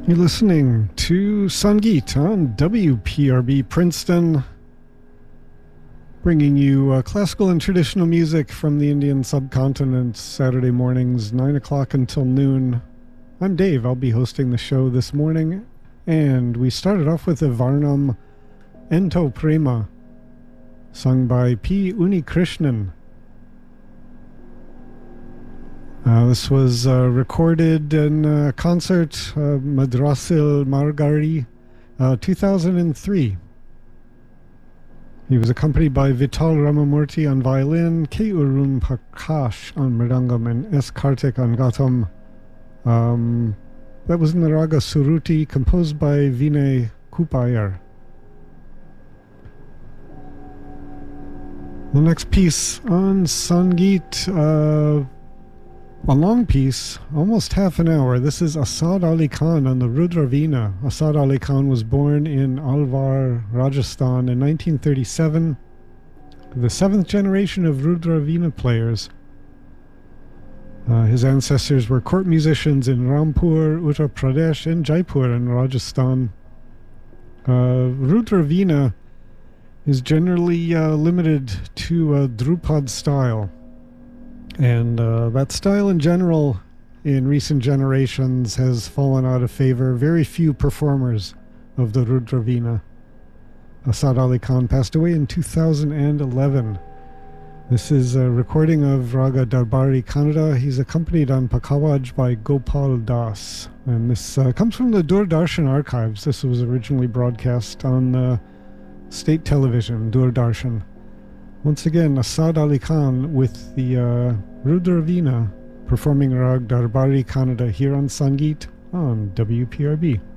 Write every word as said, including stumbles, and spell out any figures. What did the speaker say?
You're listening to Sangeet on W P R B Princeton, bringing you uh, classical and traditional music from the Indian subcontinent, Saturday mornings, nine o'clock until noon. I'm Dave. I'll be hosting the show this morning, and we started off with a Varnam Ento Prema, sung by P. Unikrishnan. Uh, this was uh, recorded in a concert, uh, Madrasil Margari, uh, two thousand three. He was accompanied by Vital Ramamurthy on violin, K. Arun Prakash on mridangam, and S. Kartik on ghatam. Um, that was in the raga Suruti, composed by Vinay Kupayar. The next piece on Sangeet, uh, a long piece, almost half an hour. This is Asad Ali Khan on the Rudraveena. Asad Ali Khan was born in Alwar, Rajasthan in nineteen thirty-seven. The seventh generation of Rudraveena players. Uh, his ancestors were court musicians in Rampur, Uttar Pradesh, and Jaipur in Rajasthan. Uh, Rudraveena is generally uh, limited to a Drupad style. And uh, that style in general, in recent generations, has fallen out of favor. Very few performers of the Rudraveena. Asad Ali Khan passed away in two thousand eleven. This is a recording of Raga Darbari Kannada. He's accompanied on Pakawaj by Gopal Das. And this uh, comes from the Doordarshan archives. This was originally broadcast on uh, state television, Doordarshan. Once again, Asad Ali Khan with the uh, Rudraveena performing Rag Darbari Kannada here on Sangeet on W P R B.